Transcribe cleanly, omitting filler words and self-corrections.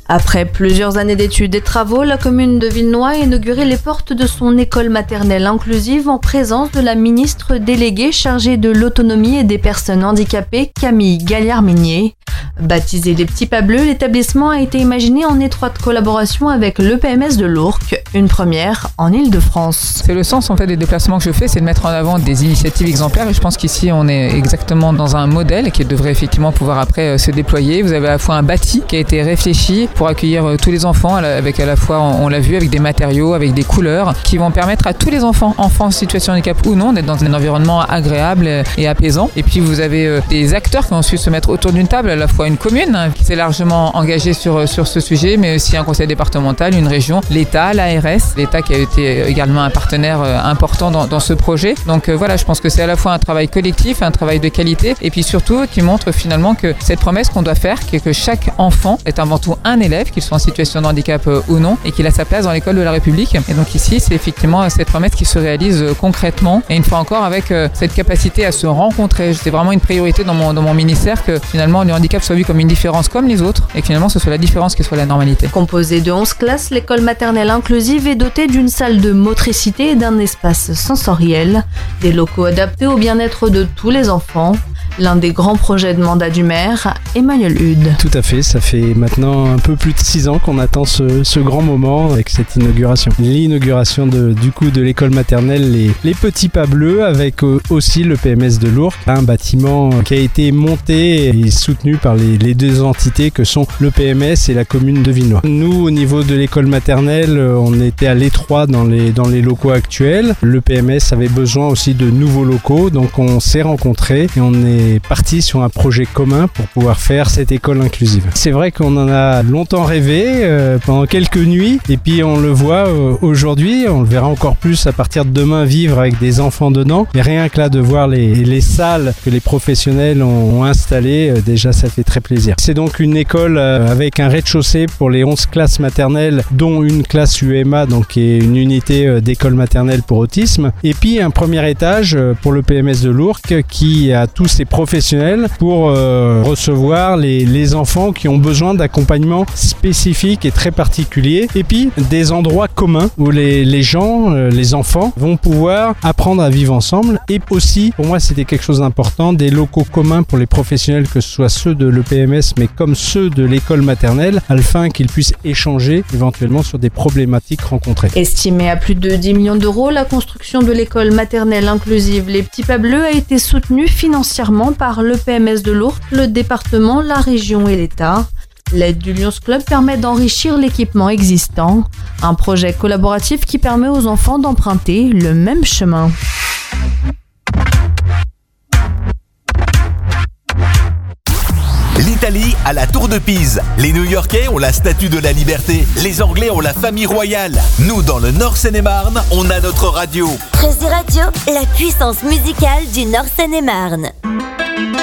Après plusieurs années d'études et travaux, la commune de Villenoy a inauguré les portes de son école maternelle inclusive en présence de la ministre déléguée chargée de l'autonomie et des personnes handicapées, Camille Galliard-Minier. Baptisé Les Petits Pas Bleus, l'établissement a été imaginé en étroite collaboration avec l'EPMS de l'Ourcq, une première en Île-de-France. C'est le sens en fait des déplacements que je fais, c'est de mettre en avant des initiatives exemplaires et je pense qu'ici on est exactement dans un modèle qui devrait effectivement pouvoir après se déployer. Vous avez à la fois un bâti qui a été réfléchi pour accueillir tous les enfants avec à la fois, on l'a vu, avec des matériaux, avec des couleurs qui vont permettre à tous les enfants en situation de handicap ou non, d'être dans un environnement agréable et apaisant. Et puis vous avez des acteurs qui ont su se mettre autour d'une table, à la fois une commune qui s'est largement engagée sur ce sujet, mais aussi un conseil départemental, une région, l'État, l'ARS, l'État qui a été également un partenaire important dans ce projet. Donc voilà, je pense que c'est à la fois un travail collectif, un travail de qualité, et puis surtout qui montre finalement que cette promesse qu'on doit faire, qui est que chaque enfant est avant tout un élève, qu'il soit en situation de handicap ou non, et qu'il a sa place dans l'école de la République. Et donc ici, c'est effectivement cette promesse qui se réalise concrètement, et une fois encore avec cette capacité à se rencontrer. C'est vraiment une priorité dans mon ministère que finalement le handicap soit vu comme une différence comme les autres, et que finalement ce soit la différence qui soit la normalité. Composée de 11 classes, l'école maternelle inclusive est dotée d'une salle de motricité et d'un espace sensoriel, des locaux adaptés au bien-être de tous les enfants. L'un des grands projets de mandat du maire, Emmanuel Hude. Tout à fait, ça fait maintenant un peu plus de 6 ans qu'on attend ce grand moment avec cette inauguration. L'inauguration de l'école maternelle les Petits Pas Bleus, avec aussi le PMS de l'Ourcq, un bâtiment qui a été monté et soutenu par les deux entités que sont le PMS et la commune de Villenoy. Nous, au niveau de l'école maternelle, on était à l'étroit dans les locaux actuels. Le PMS avait besoin aussi de nouveaux locaux, donc on s'est rencontrés et on est parti sur un projet commun pour pouvoir faire cette école inclusive. C'est vrai qu'on en a longtemps rêvé pendant quelques nuits, et puis on le voit aujourd'hui, on le verra encore plus à partir de demain vivre avec des enfants dedans. Et rien que là de voir les salles que les professionnels ont installées, déjà ça fait très plaisir. C'est donc une école avec un rez-de-chaussée pour les 11 classes maternelles, dont une classe UMA, donc qui est une unité d'école maternelle pour autisme, et puis un premier étage pour le PMS de l'Ourcq qui a tous ses professionnels pour recevoir les enfants qui ont besoin d'accompagnement spécifique et très particulier, et puis des endroits communs où les gens, les enfants vont pouvoir apprendre à vivre ensemble. Et aussi, pour moi c'était quelque chose d'important, des locaux communs pour les professionnels, que ce soit ceux de l'EPMS mais comme ceux de l'école maternelle, afin qu'ils puissent échanger éventuellement sur des problématiques rencontrées. Estimée à plus de 10 millions d'euros, la construction de l'école maternelle inclusive Les Petits Pas Bleus a été soutenue financièrement par le PMS de l'Ourcq, le département, la région et l'État. L'aide du Lions Club permet d'enrichir l'équipement existant, un projet collaboratif qui permet aux enfants d'emprunter le même chemin. L'Italie a la Tour de Pise. Les New-Yorkais ont la Statue de la Liberté. Les Anglais ont la famille royale. Nous, dans le Nord Seine-et-Marne, on a notre radio. 13 Radio, la puissance musicale du Nord Seine-et-Marne.